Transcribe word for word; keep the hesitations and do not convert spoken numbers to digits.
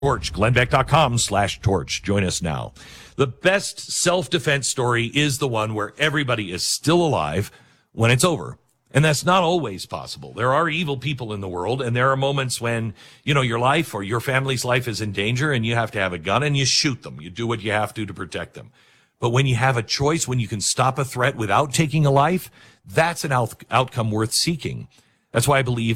Torch, glenbeck.com slash torch. Join us now. The best self-defense story is the one where everybody is still alive when it's over. And that's not always possible. There are evil people in the world, and there are moments when, you know, your life or your family's life is in danger and you have to have a gun and you shoot them. You do what you have to to protect them. But when you have a choice, when you can stop a threat without taking a life, that's an out- outcome worth seeking. That's why I believe